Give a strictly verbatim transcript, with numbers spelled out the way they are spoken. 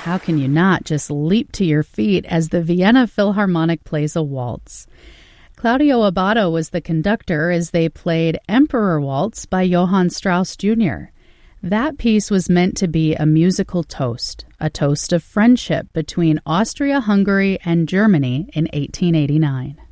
how can you not just leap to your feet as the Vienna Philharmonic plays a waltz? Claudio Abbado was the conductor as they played Emperor Waltz by Johann Strauss Junior That piece was meant to be a musical toast, a toast of friendship between Austria-Hungary and Germany in eighteen eighty-nine.